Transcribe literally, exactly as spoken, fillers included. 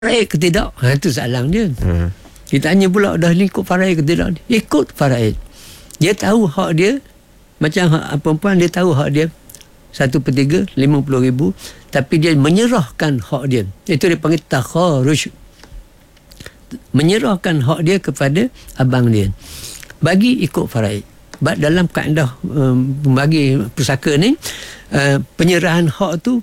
faraid ke tidak? Ha, itu soalan dia. Hmm. Dia tanya pula, dah ni ikut faraid ke tidak? Ikut faraid. Dia tahu hak dia, macam hak perempuan, dia tahu hak dia satu per tiga, lima puluh ribu, tapi dia menyerahkan hak dia. Itu dia panggil takharuj. Menyerahkan hak dia kepada abang dia. Bagi ikut faraid. Dalam kaedah um, membagi pusaka ni, uh, penyerahan hak tu